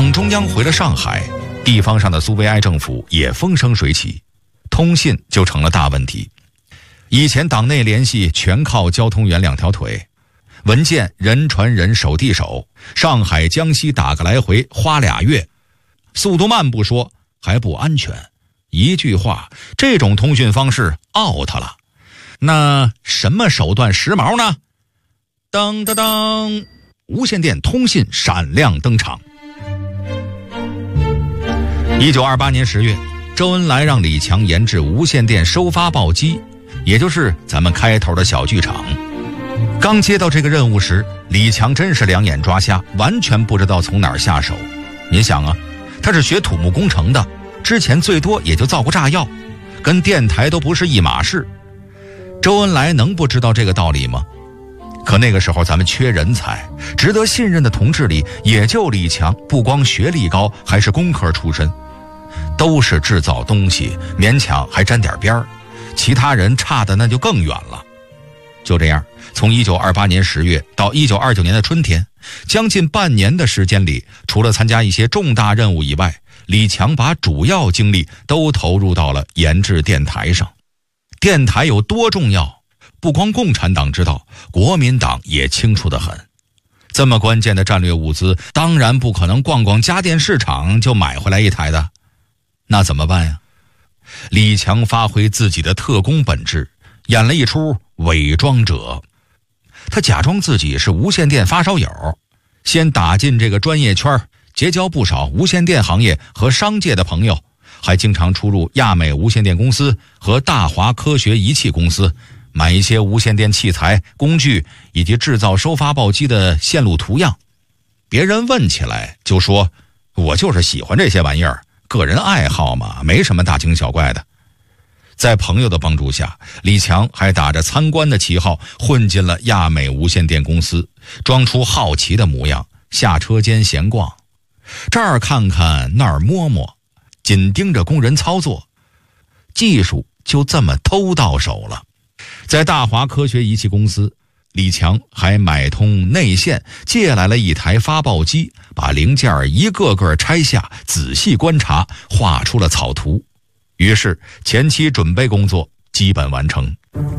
党中央回了上海，地方上的苏维埃政府也风生水起，通信就成了大问题。以前党内联系全靠交通员2条腿，文件人传人手递手，上海江西打个来回花2月，速度慢不说，还不安全。一句话，这种通讯方式 out 了。那什么手段时髦呢？当当当，无线电通信闪亮登场。1928年10月，周恩来让李强研制无线电收发报机，也就是咱们开头的小剧场。刚接到这个任务时，李强真是2眼抓瞎，完全不知道从哪儿下手。您想啊，他是学土木工程的，之前最多也就造过炸药，跟电台都不是一码事。周恩来能不知道这个道理吗？可那个时候咱们缺人才，值得信任的同志里也就李强不光学历高，还是工科出身，都是制造东西，勉强还沾点边儿，其他人差的那就更远了。就这样，从1928年10月到1929年的春天，将近半年的时间里，除了参加一些重大任务以外，李强把主要精力都投入到了研制电台上。电台有多重要，不光共产党知道，国民党也清楚得很。这么关键的战略物资，当然不可能逛逛家电市场就买回来一台的。那怎么办呀？李强发挥自己的特工本质，演了一出伪装者。他假装自己是无线电发烧友，先打进这个专业圈，结交不少无线电行业和商界的朋友，还经常出入亚美无线电公司和大华科学仪器公司，买一些无线电器材、工具以及制造收发报机的线路图样。别人问起来就说，我就是喜欢这些玩意儿，个人爱好嘛，没什么大惊小怪的。在朋友的帮助下，李强还打着参观的旗号混进了亚美无线电公司，装出好奇的模样，下车间闲逛，这儿看看那儿摸摸，紧盯着工人操作，技术就这么偷到手了。在大华科学仪器公司，李强还买通内线借来了一台发报机，把零件一个个拆下，仔细观察，画出了草图。于是前期准备工作基本完成。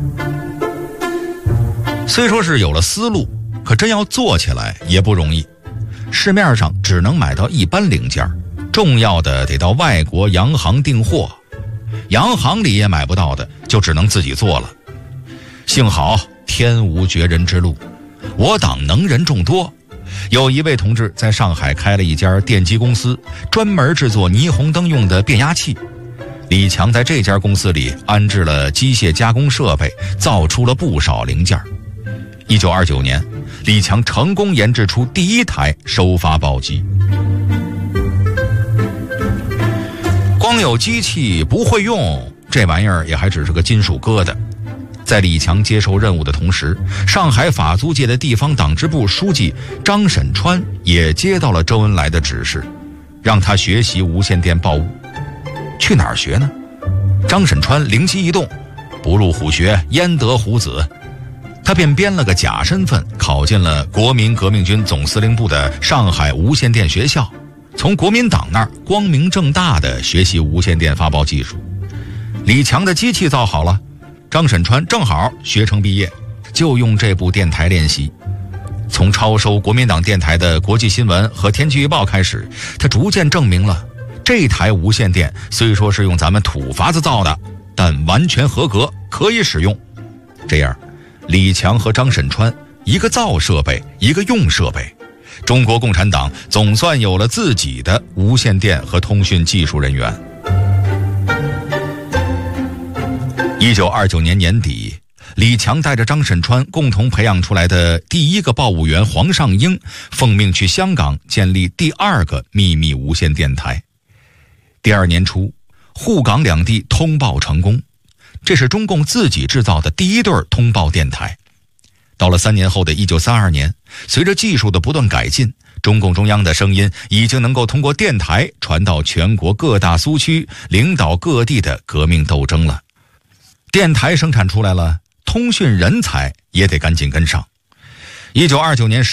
虽说是有了思路，可真要做起来也不容易。市面上只能买到一般零件，重要的得到外国洋行订货，洋行里也买不到的，就只能自己做了。幸好天无绝人之路，我党能人众多，有一位同志在上海开了一家电机公司，专门制作霓虹灯用的变压器。李强在这家公司里安置了机械加工设备，造出了不少零件。1929年，李强成功研制出第一台收发报机。光有机器不会用，这玩意儿也还只是个金属疙瘩。在李强接受任务的同时，上海法租界的地方党支部书记张沈川也接到了周恩来的指示，让他学习无线电报务。去哪儿学呢？张沈川灵机一动，不入虎穴焉得虎子，他便编了个假身份，考进了国民革命军总司令部的上海无线电学校，从国民党那儿光明正大地学习无线电发报技术。李强的机器造好了，张沈川正好学成毕业，就用这部电台练习。从超收国民党电台的国际新闻和天气预报开始，他逐渐证明了这台无线电虽说是用咱们土法子造的，但完全合格，可以使用。这样，李强和张沈川，一个造设备，一个用设备，中国共产党总算有了自己的无线电和通讯技术人员。1929年年底，李强带着张沈川共同培养出来的第一个报务员黄尚英，奉命去香港建立第二个秘密无线电台。第二年初，沪港两地通报成功，这是中共自己制造的第一对通报电台。到了3年后的1932年，随着技术的不断改进，中共中央的声音已经能够通过电台传到全国各大苏区，领导各地的革命斗争了。电台生产出来了，通讯人才也得赶紧跟上。1929年